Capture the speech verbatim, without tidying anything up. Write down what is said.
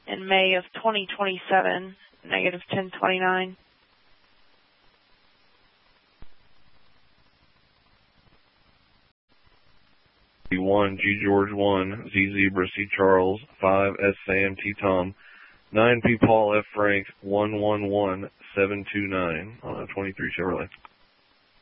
in May of twenty twenty-seven, negative ten twenty-nine. one, G George one, Z Zebra, C Charles, five, S Sam, T Tom, nine P Paul, F Frank, one one one, seven two nine on a twenty-three Chevrolet.